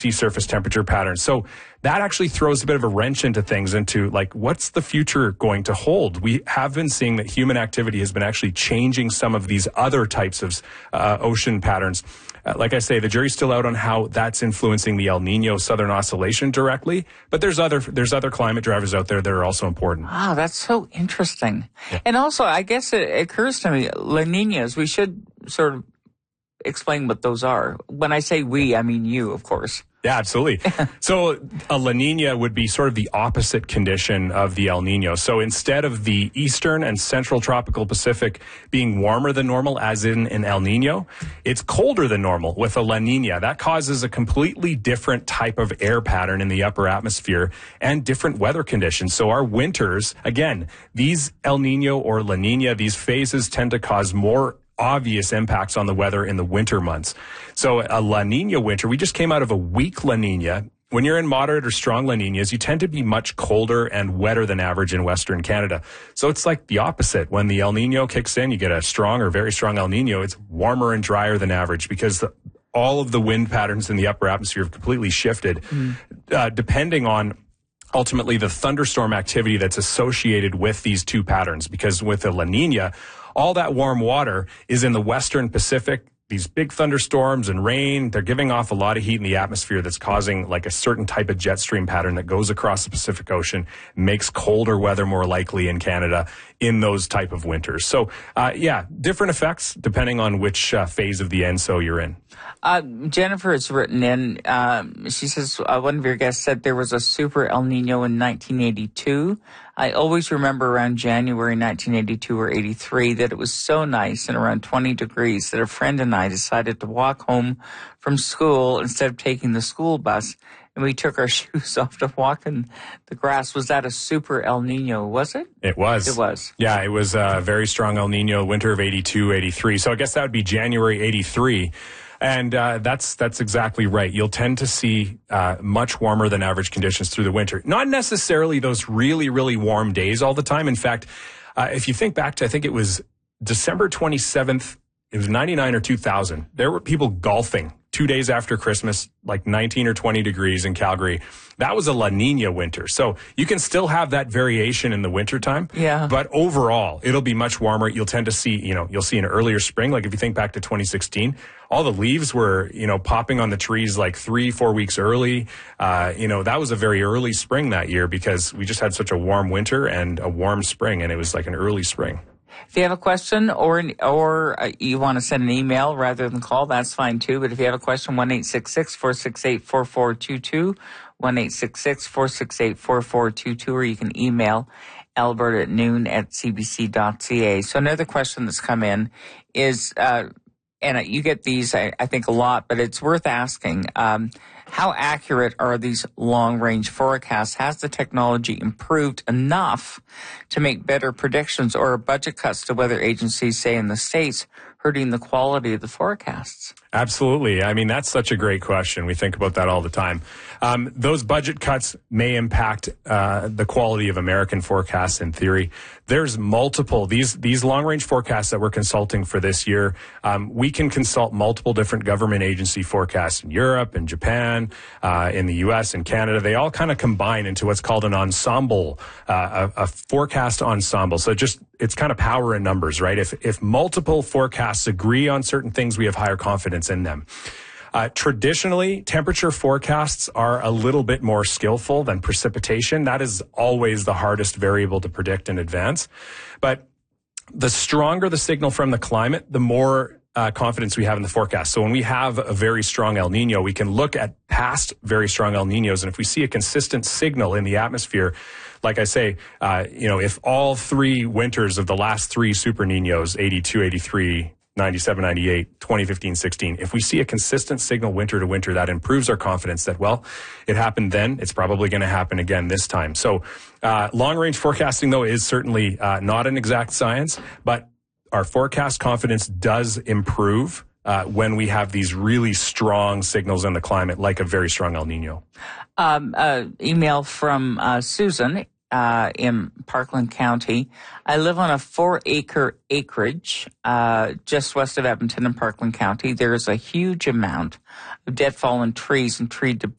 sea surface temperature patterns. So that actually throws a bit of a wrench into things, into like, what's the future going to hold? We have been seeing that human activity has been actually changing some of these other types of ocean patterns. Like I say, the jury's still out on how that's influencing the El Nino Southern Oscillation directly, but there's other climate drivers out there that are also important. Wow, that's so interesting. Yeah. And also, I guess it occurs to me, La Niñas, we should sort of explain what those are. When I say we, I mean you, of course. Yeah, absolutely. So a La Nina would be sort of the opposite condition of the El Nino. So instead of the eastern and central tropical Pacific being warmer than normal, as in an El Nino, it's colder than normal with a La Nina. That causes a completely different type of air pattern in the upper atmosphere and different weather conditions. So our winters, again, these El Nino or La Nina, these phases tend to cause more obvious impacts on the weather in the winter months. So a La Nina winter, we just came out of a weak La Nina. When you're in moderate or strong La Ninas, you tend to be much colder and wetter than average in Western Canada. So it's like the opposite. When the El Nino kicks in, you get a strong or very strong El Nino. It's warmer and drier than average because all of the wind patterns in the upper atmosphere have completely shifted, depending on ultimately the thunderstorm activity that's associated with these two patterns. Because with a La Nina, all that warm water is in the Western Pacific. These big thunderstorms and rain, they're giving off a lot of heat in the atmosphere that's causing like a certain type of jet stream pattern that goes across the Pacific Ocean, makes colder weather more likely in Canada in those type of winters. So, different effects depending on which phase of the ENSO you're in. Jennifer has written in, she says, one of your guests said there was a super El Nino in 1982. I always remember around January 1982 or 83 that it was so nice and around 20 degrees that a friend and I decided to walk home from school instead of taking the school bus, and we took our shoes off to walk in the grass. Was that a super El Nino, was it? It was. It was. Yeah, it was a very strong El Nino, winter of 82, 83. So I guess that would be January 83. And that's exactly right. You'll tend to see much warmer than average conditions through the winter. Not necessarily those really, really warm days all the time. In fact, if you think back to, I think it was December 27th, it was 99 or 2000. There were people golfing 2 days after Christmas, like 19 or 20 degrees in Calgary. That was a La Nina winter. So you can still have that variation in the wintertime. Yeah. But overall, it'll be much warmer. You'll tend to see, you'll see an earlier spring. Like if you think back to 2016, all the leaves were, popping on the trees like 3-4 weeks early. That was a very early spring that year because we just had such a warm winter and a warm spring, and it was like an early spring. If you have a question or you want to send an email rather than call, that's fine too. But if you have a question, 1-866-468-4422, 1-866-468-4422, or you can email albert@noon@cbc.ca. So another question that's come in is, and you get these, I think, a lot, but it's worth asking. How accurate are these long-range forecasts? Has the technology improved enough to make better predictions, or are budget cuts to weather agencies, say in the States, hurting the quality of the forecasts? Absolutely. I mean, that's such a great question. We think about that all the time. Those budget cuts may impact the quality of American forecasts in theory. There's multiple, these long-range forecasts that we're consulting for this year, we can consult multiple different government agency forecasts in Europe and Japan, in the U.S. and Canada. They all kind of combine into what's called an ensemble, a forecast ensemble. So it's kind of power in numbers, right? If multiple forecasts agree on certain things, we have higher confidence in them. Traditionally, temperature forecasts are a little bit more skillful than precipitation. That is always the hardest variable to predict in advance. But the stronger the signal from the climate, the more confidence we have in the forecast. So when we have a very strong El Nino, we can look at past very strong El Ninos. And if we see a consistent signal in the atmosphere, like I say, if all three winters of the last three Super Ninos, 82, 83, 97, 98, 2015, 16, if we see a consistent signal winter to winter, that improves our confidence that, well, it happened then, it's probably going to happen again this time. So long-range forecasting, though, is certainly not an exact science, but our forecast confidence does improve when we have these really strong signals in the climate, like a very strong El Nino. Email from Susan in Parkland County. I live on a 4-acre acreage just west of Edmonton in Parkland County. There is a huge amount of dead fallen trees and tree